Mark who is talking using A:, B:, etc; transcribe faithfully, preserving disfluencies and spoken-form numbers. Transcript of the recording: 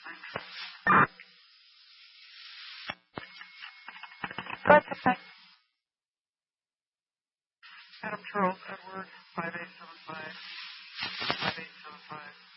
A: That's okay.
B: Adam Charles Edward, five eight seven five, five eight seven five.